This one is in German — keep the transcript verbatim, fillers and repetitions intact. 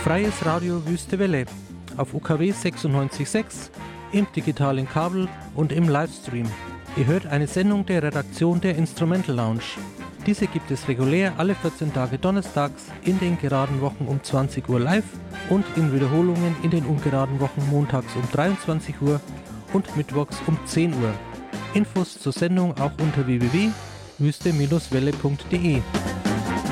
Freies Radio Wüste Welle auf U K W sechsundneunzig Komma sechs, im digitalen Kabel und im Livestream. Ihr hört eine Sendung der Redaktion der Instrumental Lounge. Diese gibt es regulär alle vierzehn Tage donnerstags in den geraden Wochen um zwanzig Uhr live und in Wiederholungen in den ungeraden Wochen montags um dreiundzwanzig Uhr und mittwochs um zehn Uhr. Infos zur Sendung auch unter w w w punkt wüste Bindestrich welle punkt de.